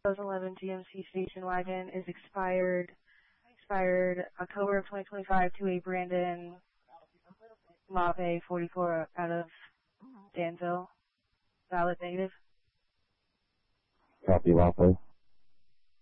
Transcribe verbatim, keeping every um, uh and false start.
twenty eleven G M C station wagon is expired, expired October of twenty twenty-five to a Brandon Mape forty-four out of Danville. Valid negative. Copy, Mape.